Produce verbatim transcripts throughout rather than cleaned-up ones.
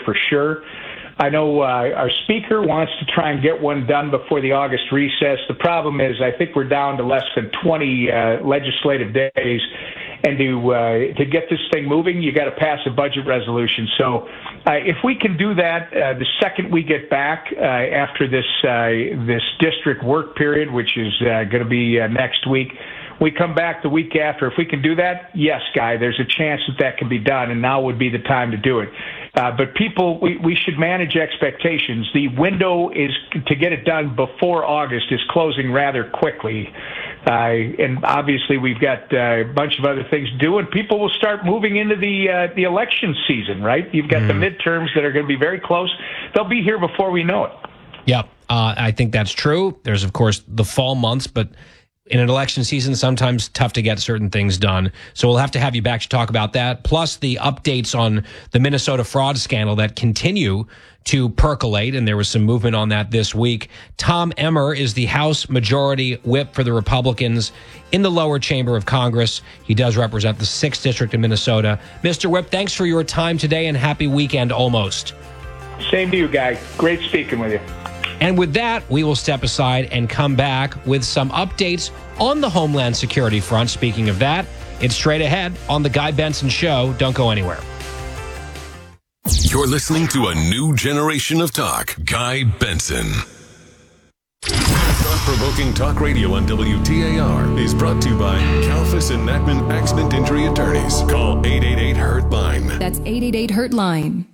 for sure. I know uh, our speaker wants to try and get one done before the August recess. The problem is I think we're down to less than twenty uh, legislative days. And to uh, to get this thing moving, you got to pass a budget resolution. So uh, if we can do that uh, the second we get back uh, after this uh, this district work period, which is uh, going to be uh, next week, we come back the week after. If we can do that, yes, Guy, there's a chance that that can be done, and now would be the time to do it. Uh, but people, we, we should manage expectations. The window is to get it done before August is closing rather quickly. Uh, and obviously we've got uh, a bunch of other things to do, and people will start moving into the uh, the election season, right? You've got mm. the midterms that are going to be very close. They'll be here before we know it. Yep, uh, I think that's true. There's, of course, the fall months, but in an election season, sometimes tough to get certain things done. So we'll have to have you back to talk about that, plus the updates on the Minnesota fraud scandal that continue to percolate, and there was some movement on that this week. Tom Emmer is the House Majority Whip for the Republicans in the lower chamber of Congress. He does represent the sixth District of Minnesota. Mister Whip, thanks for your time today, and happy weekend almost. Same to you, Guy. Great speaking with you. And with that, we will step aside and come back with some updates on the Homeland Security front. Speaking of that, it's straight ahead on The Guy Benson Show. Don't go anywhere. You're listening to a new generation of talk. Guy Benson. Thought-provoking talk radio on W T A R is brought to you by Kalfas and Nachman Accident Injury Attorneys. Call eight eight eight, hurt line. That's eight eight eight, hurt line.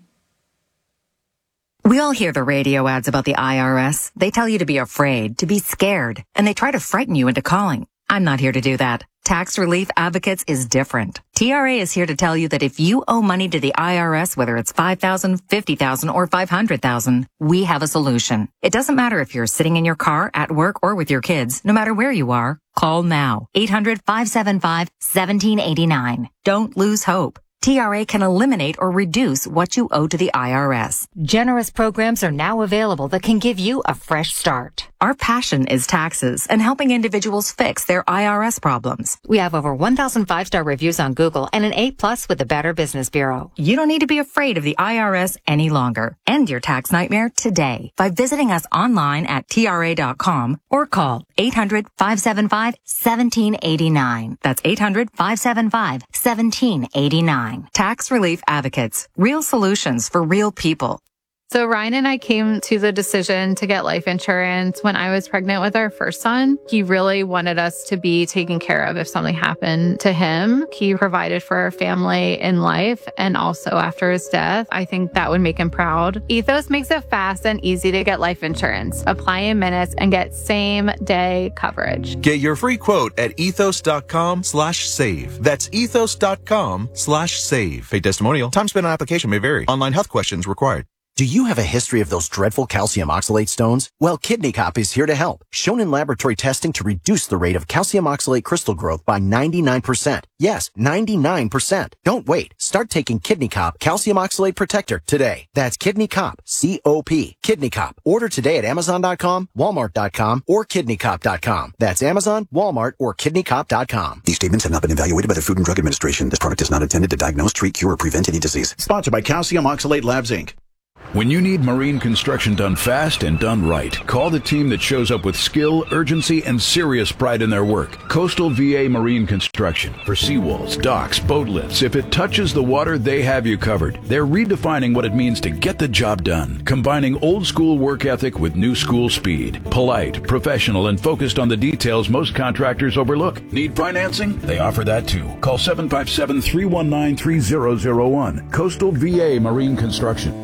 We all hear the radio ads about the I R S. They tell you to be afraid, to be scared, and they try to frighten you into calling. I'm not here to do that. Tax Relief Advocates is different. T R A is here to tell you that if you owe money to the I R S, whether it's five thousand dollars, fifty thousand dollars, or five hundred thousand dollars, we have a solution. It doesn't matter if you're sitting in your car, at work, or with your kids. No matter where you are, call now. eight hundred, five seven five, one seven eight nine. Don't lose hope. T R A can eliminate or reduce what you owe to the I R S. Generous programs are now available that can give you a fresh start. Our passion is taxes and helping individuals fix their I R S problems. We have over one thousand five-star reviews on Google and an A plus with the Better Business Bureau. You don't need to be afraid of the I R S any longer. End your tax nightmare today by visiting us online at T R A dot com or call eight hundred, five seven five, one seven eight nine. That's eight hundred, five seven five, one seven eight nine. Tax Relief Advocates. Real solutions for real people. So Ryan and I came to the decision to get life insurance when I was pregnant with our first son. He really wanted us to be taken care of if something happened to him. He provided for our family in life and also after his death. I think that would make him proud. Ethos makes it fast and easy to get life insurance. Apply in minutes and get same day coverage. Get your free quote at ethos.com slash save. That's ethos.com slash save. Paid testimonial. Time spent on application may vary. Online health questions required. Do you have a history of those dreadful calcium oxalate stones? Well, Kidney Cop is here to help. Shown in laboratory testing to reduce the rate of calcium oxalate crystal growth by ninety-nine percent. Yes, ninety-nine percent. Don't wait. Start taking Kidney Cop Calcium Oxalate Protector today. That's Kidney Cop, C O P. Kidney Cop. Order today at amazon dot com, walmart dot com, or kidney cop dot com. That's Amazon, Walmart, or kidney cop dot com. These statements have not been evaluated by the Food and Drug Administration. This product is not intended to diagnose, treat, cure, or prevent any disease. Sponsored by Calcium Oxalate Labs, Incorporated. When you need marine construction done fast and done right, call the team that shows up with skill, urgency, and serious pride in their work. Coastal V A Marine Construction. For seawalls, docks, boat lifts, if it touches the water, they have you covered. They're redefining what it means to get the job done, combining old school work ethic with new school speed. Polite, professional, and focused on the details most contractors overlook. Need financing? They offer that too. Call seven five seven, three one nine, three zero zero one. Coastal V A Marine Construction.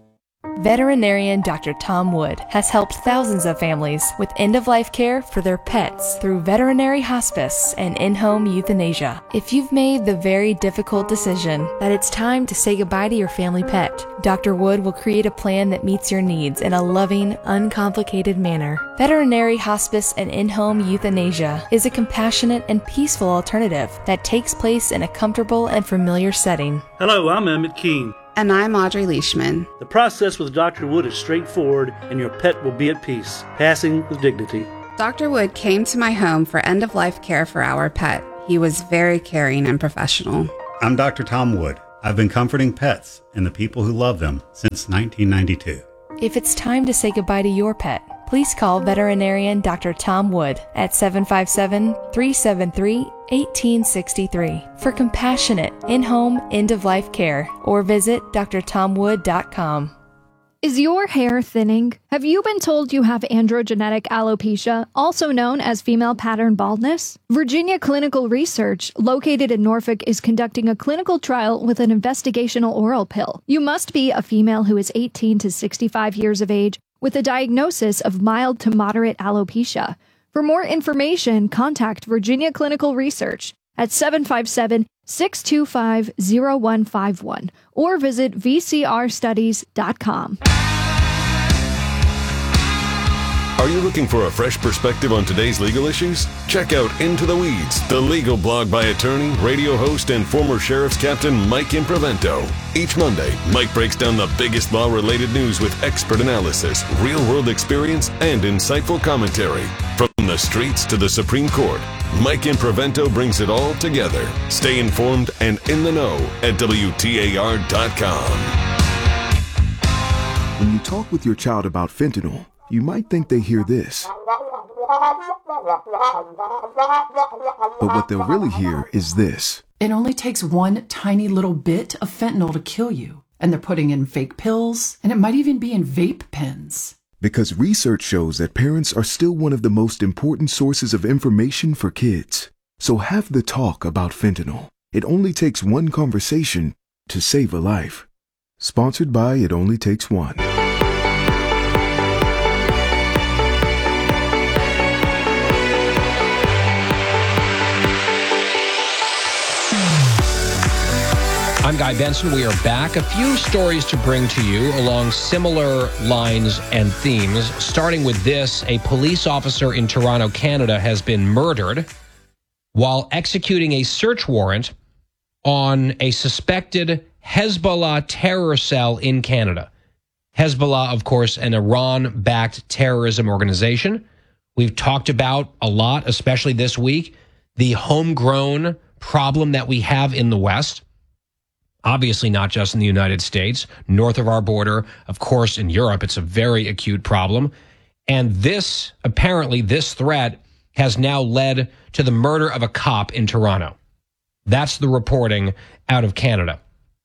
Veterinarian Doctor Tom Wood has helped thousands of families with end-of-life care for their pets through veterinary hospice and in-home euthanasia. If you've made the very difficult decision that it's time to say goodbye to your family pet, Doctor Wood will create a plan that meets your needs in a loving, uncomplicated manner. Veterinary hospice and in-home euthanasia is a compassionate and peaceful alternative that takes place in a comfortable and familiar setting. Hello, I'm Emmett Keene. And I'm Audrey Leishman. The process with Doctor Wood is straightforward, and your pet will be at peace, passing with dignity. Doctor Wood came to my home for end-of-life care for our pet. He was very caring and professional. I'm Doctor Tom Wood. I've been comforting pets and the people who love them since nineteen ninety-two. If it's time to say goodbye to your pet, please call veterinarian Doctor Tom Wood at seven five seven, three seven three, one eight six three for compassionate, in-home, end-of-life care, or visit d r tom wood dot com. Is your hair thinning? Have you been told you have androgenetic alopecia, also known as female pattern baldness? Virginia Clinical Research, located in Norfolk, is conducting a clinical trial with an investigational oral pill. You must be a female who is eighteen to sixty-five years of age with a diagnosis of mild to moderate alopecia. For more information, contact Virginia Clinical Research at seven five seven, six two five, zero one five one or visit v c r studies dot com. Are you looking for a fresh perspective on today's legal issues? Check out Into the Weeds, the legal blog by attorney, radio host, and former Sheriff's Captain Mike Improvento. Each Monday, Mike breaks down the biggest law-related news with expert analysis, real-world experience, and insightful commentary. From the streets to the Supreme Court, Mike Improvento brings it all together. Stay informed and in the know at W T A R dot com. When you talk with your child about fentanyl, you might think they hear this. But what they'll really hear is this. It only takes one tiny little bit of fentanyl to kill you. And they're putting in fake pills, and it might even be in vape pens. Because research shows that parents are still one of the most important sources of information for kids. So have the talk about fentanyl. It only takes one conversation to save a life. Sponsored by It Only Takes One. I'm Guy Benson. We are back. A few stories to bring to you along similar lines and themes. Starting with this, a police officer in Toronto, Canada, has been murdered while executing a search warrant on a suspected Hezbollah terror cell in Canada. Hezbollah, of course, an Iran-backed terrorism organization. We've talked about a lot, especially this week, the homegrown problem that we have in the West. Obviously not just in the United States, north of our border, of course, in Europe, it's a very acute problem. And this, apparently, this threat has now led to the murder of a cop in Toronto. That's the reporting out of Canada.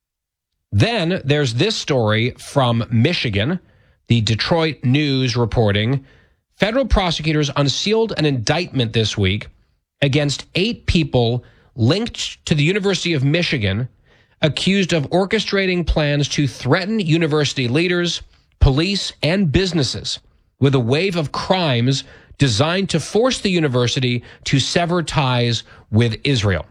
Then there's this story from Michigan, the Detroit News reporting. Federal prosecutors unsealed an indictment this week against eight people linked to the University of Michigan, accused of orchestrating plans to threaten university leaders, police, and businesses with a wave of crimes designed to force the university to sever ties with Israel.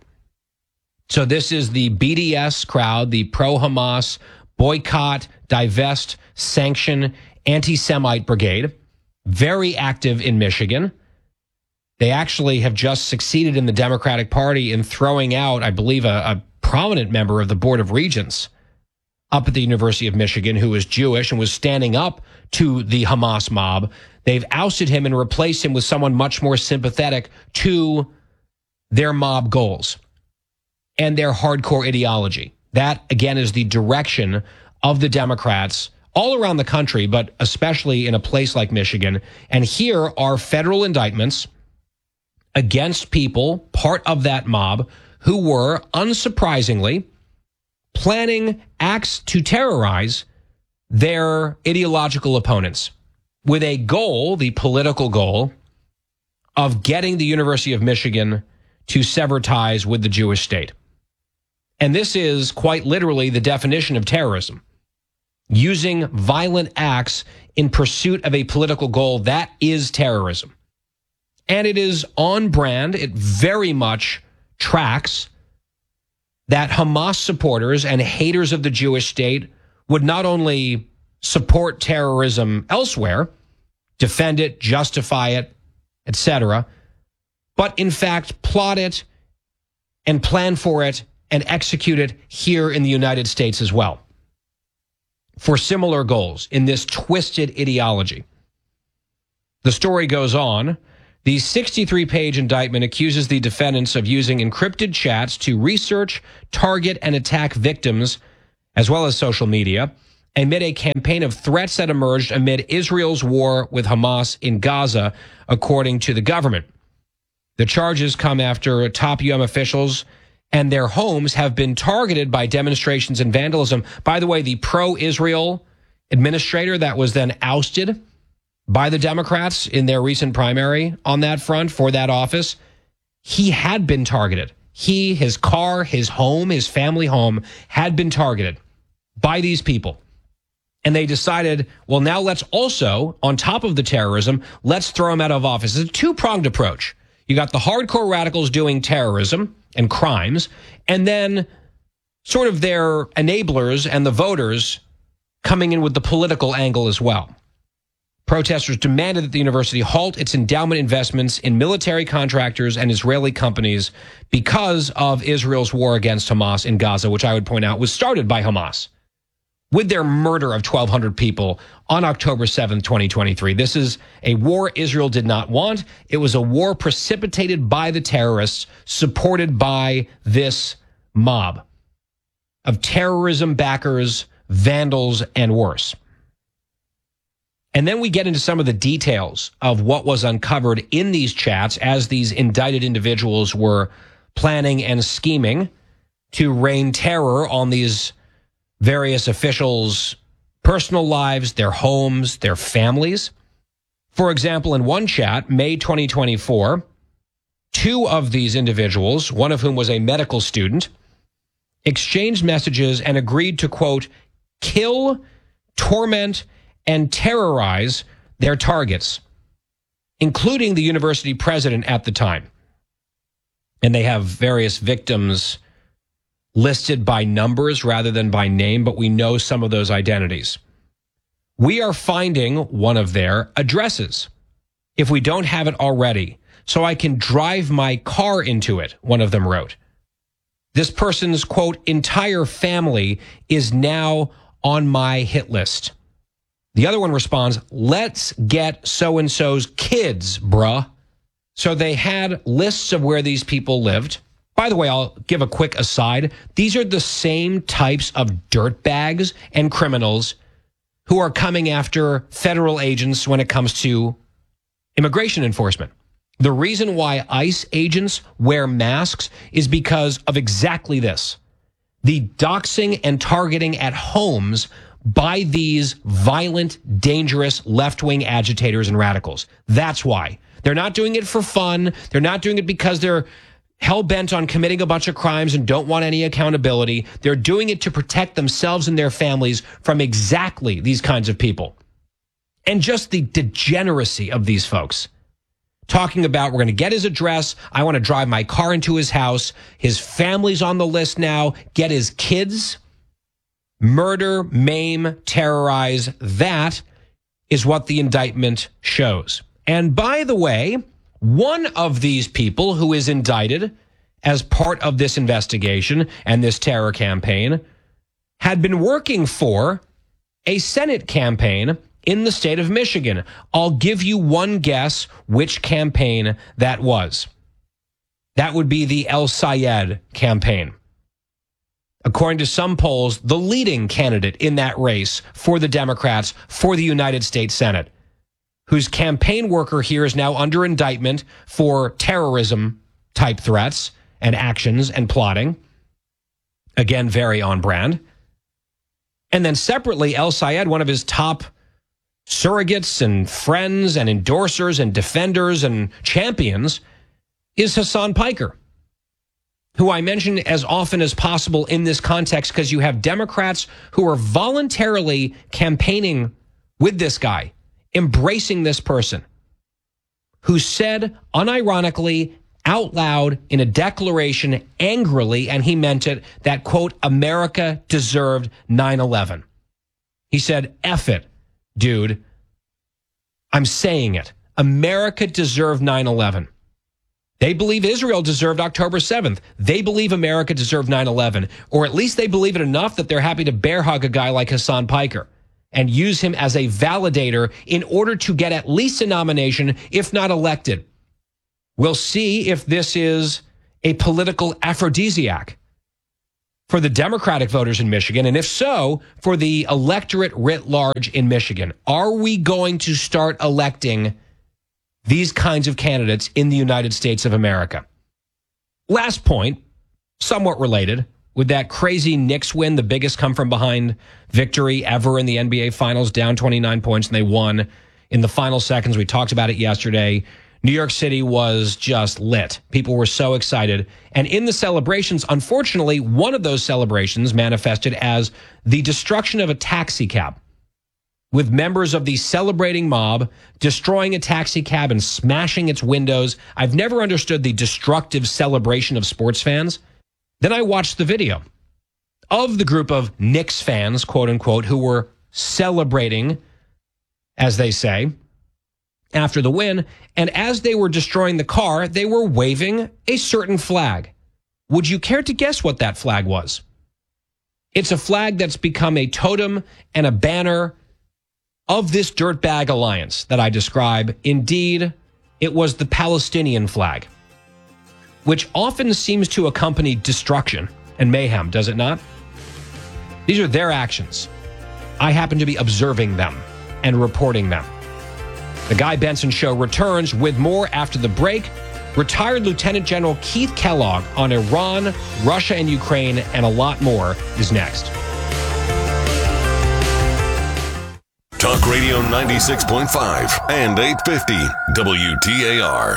So this is the B D S crowd, the pro-Hamas, boycott, divest, sanction, anti-Semite brigade, very active in Michigan. They actually have just succeeded in the Democratic Party in throwing out, I believe, a, a prominent member of the Board of Regents up at the University of Michigan who was Jewish and was standing up to the Hamas mob. They've ousted him and replaced him with someone much more sympathetic to their mob goals and their hardcore ideology. That, again, is the direction of the Democrats all around the country, but especially in a place like Michigan. And here are federal indictments against people, part of that mob, who were, unsurprisingly, planning acts to terrorize their ideological opponents with a goal, the political goal, of getting the University of Michigan to sever ties with the Jewish state. And this is quite literally the definition of terrorism. Using violent acts in pursuit of a political goal, that is terrorism. And it is on brand. It very much tracks that Hamas supporters and haters of the Jewish state would not only support terrorism elsewhere, defend it, justify it, et cetera, but in fact plot it and plan for it and execute it here in the United States as well for similar goals in this twisted ideology. The story goes on The sixty-three page indictment accuses the defendants of using encrypted chats to research, target, and attack victims, as well as social media, amid a campaign of threats that emerged amid Israel's war with Hamas in Gaza, according to the government. The charges come after top U M officials and their homes have been targeted by demonstrations and vandalism. By the way, the pro-Israel administrator that was then ousted by the Democrats in their recent primary on that front for that office, he had been targeted. He, his car, his home, his family home had been targeted by these people. And they decided, well, now let's also, on top of the terrorism, let's throw him out of office. It's a two-pronged approach. You got the hardcore radicals doing terrorism and crimes, and then sort of their enablers and the voters coming in with the political angle as well. Protesters demanded that the university halt its endowment investments in military contractors and Israeli companies because of Israel's war against Hamas in Gaza, which I would point out was started by Hamas with their murder of twelve hundred people on October seventh, twenty twenty-three. This is a war Israel did not want. It was a war precipitated by the terrorists, supported by this mob of terrorism backers, vandals, and worse. And then we get into some of the details of what was uncovered in these chats as these indicted individuals were planning and scheming to rain terror on these various officials' personal lives, their homes, their families. For example, in one chat, May twenty twenty-four, two of these individuals, one of whom was a medical student, exchanged messages and agreed to, quote, kill, torment, and terrorize their targets, including the university president at the time. And they have various victims listed by numbers rather than by name, but we know some of those identities. We are finding one of their addresses, if we don't have it already, so I can drive my car into it, one of them wrote. This person's, quote, entire family is now on my hit list. The other one responds, let's get so-and-so's kids, bruh. So they had lists of where these people lived. By the way, I'll give a quick aside. These are the same types of dirtbags and criminals who are coming after federal agents when it comes to immigration enforcement. The reason why ICE agents wear masks is because of exactly this. The doxing and targeting at homes by these violent, dangerous left-wing agitators and radicals. That's why. They're not doing it for fun. They're not doing it because they're hell-bent on committing a bunch of crimes and don't want any accountability. They're doing it to protect themselves and their families from exactly these kinds of people. And just the degeneracy of these folks. Talking about, we're going to get his address. I want to drive my car into his house. His family's on the list now. Get his kids. Murder, maim, terrorize. That is what the indictment shows. And by the way, one of these people who is indicted as part of this investigation and this terror campaign had been working for a Senate campaign in the state of Michigan. I'll give you one guess which campaign that was. That would be the El Sayed campaign. According to some polls, the leading candidate in that race for the Democrats for the United States Senate, whose campaign worker here is now under indictment for terrorism type threats and actions and plotting. Again, very on brand. And then separately, El Sayed, one of his top surrogates and friends and endorsers and defenders and champions, is Hassan Piker, who I mention as often as possible in this context because you have Democrats who are voluntarily campaigning with this guy, embracing this person, who said unironically, out loud, in a declaration, angrily, and he meant it, that, quote, America deserved nine eleven. He said, F it, dude. I'm saying it. America deserved nine eleven. They believe Israel deserved October seventh. They believe America deserved nine eleven, or at least they believe it enough that they're happy to bear hug a guy like Hassan Piker and use him as a validator in order to get at least a nomination, if not elected. We'll see if this is a political aphrodisiac for the Democratic voters in Michigan, and if so, for the electorate writ large in Michigan. Are we going to start electing these kinds of candidates in the United States of America? Last point, somewhat related, with that crazy Knicks win, the biggest come-from-behind victory ever in the N B A Finals, down twenty-nine points, and they won in the final seconds. We talked about it yesterday. New York City was just lit. People were so excited. And in the celebrations, unfortunately, one of those celebrations manifested as the destruction of a taxi cab, with members of the celebrating mob destroying a taxi cab and smashing its windows. I've never understood the destructive celebration of sports fans. Then I watched the video of the group of Knicks fans, quote unquote, who were celebrating, as they say, after the win. And as they were destroying the car, they were waving a certain flag. Would you care to guess what that flag was? It's a flag that's become a totem and a banner of this dirtbag alliance that I describe. Indeed, it was the Palestinian flag, which often seems to accompany destruction and mayhem, does it not? These are their actions. I happen to be observing them and reporting them. The Guy Benson Show returns with more after the break. Retired Lieutenant General Keith Kellogg on Iran, Russia, and Ukraine, and a lot more is next. Talk Radio ninety-six point five and eight fifty W T A R.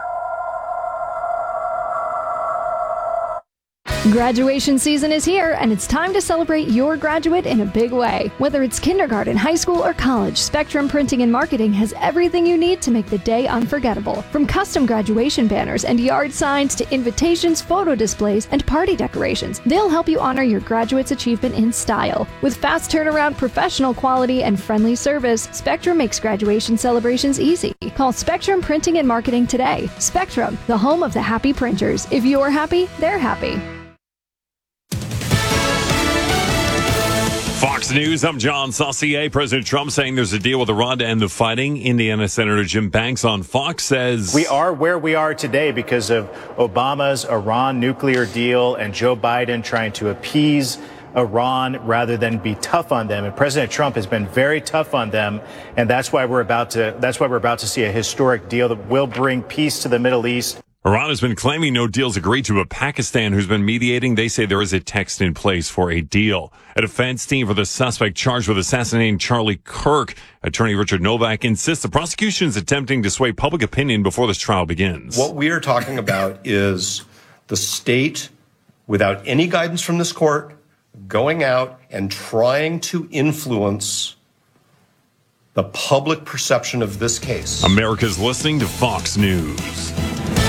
Graduation season is here, and it's time to celebrate your graduate in a big way. Whether it's kindergarten, high school, or college, Spectrum Printing and Marketing has everything you need to make the day unforgettable. From custom graduation banners and yard signs to invitations, photo displays, and party decorations, they'll help you honor your graduate's achievement in style. With fast turnaround, professional quality, and friendly service, Spectrum makes graduation celebrations easy. Call Spectrum Printing and Marketing today. Spectrum, the home of the happy printers. If you're happy, they're happy. Fox News, I'm John Saucier. President Trump saying there's a deal with Iran to end the fighting. Indiana Senator Jim Banks on Fox says, we are where we are today because of Obama's Iran nuclear deal and Joe Biden trying to appease Iran rather than be tough on them. And President Trump has been very tough on them. And that's why we're about to that's why we're about to see a historic deal that will bring peace to the Middle East. Iran has been claiming no deals agreed to, but Pakistan, who's been mediating, they say there is a text in place for a deal. A defense team for the suspect charged with assassinating Charlie Kirk. Attorney Richard Novak insists the prosecution is attempting to sway public opinion before this trial begins. What we are talking about is the state, without any guidance from this court, going out and trying to influence the public perception of this case. America's listening to Fox News.